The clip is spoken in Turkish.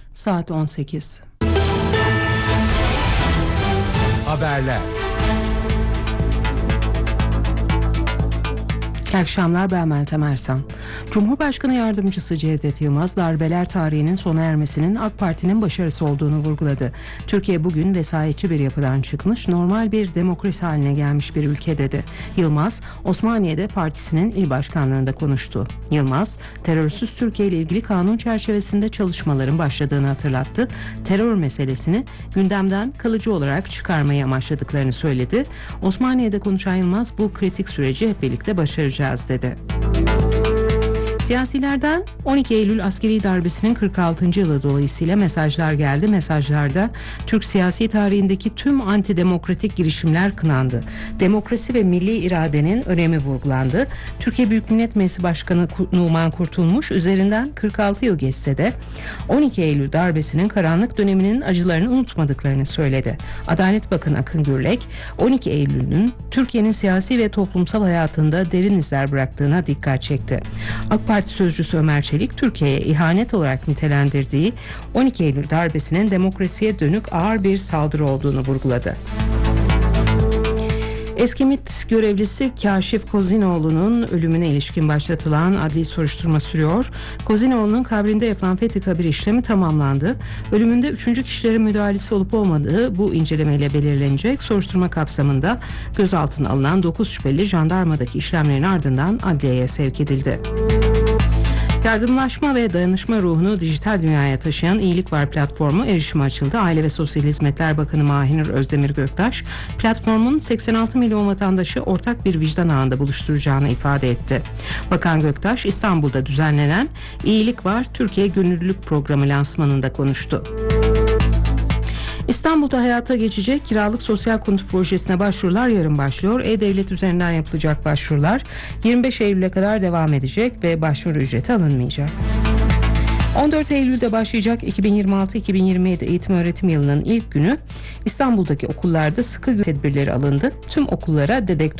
saat 18. Haberler. İyi akşamlar, ben Meltem Ersan. Cumhurbaşkanı Yardımcısı Cevdet Yılmaz, darbeler tarihinin sona ermesinin AK Parti'nin başarısı olduğunu vurguladı. Türkiye bugün vesayetçi bir yapıdan çıkmış, normal bir demokrasi haline gelmiş bir ülke dedi. Yılmaz, Osmaniye'de partisinin il başkanlığında konuştu. Yılmaz, terörsüz Türkiye ile ilgili kanun çerçevesinde çalışmaların başladığını hatırlattı. Terör meselesini gündemden kalıcı olarak çıkarmayı amaçladıklarını söyledi. Osmaniye'de konuşan Yılmaz, bu kritik süreci hep birlikte başaracağız dedi. Siyasilerden 12 Eylül askeri darbesinin 46. yılı dolayısıyla mesajlar geldi. Mesajlarda Türk siyasi tarihindeki tüm antidemokratik girişimler kınandı. Demokrasi ve milli iradenin önemi vurgulandı. Türkiye Büyük Millet Meclisi Başkanı Numan Kurtulmuş, üzerinden 46 yıl geçse de 12 Eylül darbesinin karanlık döneminin acılarını unutmadıklarını söyledi. Adalet Bakanı Akın Gürlek, 12 Eylül'ün Türkiye'nin siyasi ve toplumsal hayatında derin izler bıraktığına dikkat çekti. AK Parti sözcüsü Ömer Çelik, Türkiye'ye ihanet olarak nitelendirdiği 12 Eylül darbesinin demokrasiye dönük ağır bir saldırı olduğunu vurguladı. Eski MİT görevlisi Kaşif Kozinoğlu'nun ölümüne ilişkin başlatılan adli soruşturma sürüyor. Kozinoğlu'nun kabrinde yapılan fethi kabir işlemi tamamlandı. Ölümünde 3. kişilerin müdahalesi olup olmadığı bu incelemeyle belirlenecek. Soruşturma kapsamında gözaltına alınan 9 şüpheli jandarmadaki işlemlerin ardından adliyeye sevk edildi. Yardımlaşma ve dayanışma ruhunu dijital dünyaya taşıyan İyilik Var platformu erişime açıldı. Aile ve Sosyal Hizmetler Bakanı Mahir Özdemir Göktaş, platformun 86 milyon vatandaşı ortak bir vicdan ağında buluşturacağını ifade etti. Bakan Göktaş, İstanbul'da düzenlenen İyilik Var Türkiye Gönüllülük Programı lansmanında konuştu. İstanbul'da hayata geçecek kiralık sosyal konut projesine başvurular yarın başlıyor. E-Devlet üzerinden yapılacak başvurular 25 Eylül'e kadar devam edecek ve başvuru ücreti alınmayacak. 14 Eylül'de başlayacak 2026-2027 eğitim öğretim yılının ilk günü İstanbul'daki okullarda sıkı tedbirleri alındı. Tüm okullara dedektör